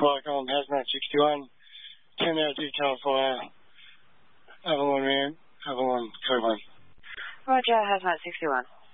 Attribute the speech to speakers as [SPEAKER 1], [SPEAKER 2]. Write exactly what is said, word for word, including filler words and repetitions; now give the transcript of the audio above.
[SPEAKER 1] Flight on Hazmat sixty-one, ten out detail fire, Avalon Ram, Avalon Code one.
[SPEAKER 2] Roger, Hazmat sixty-one.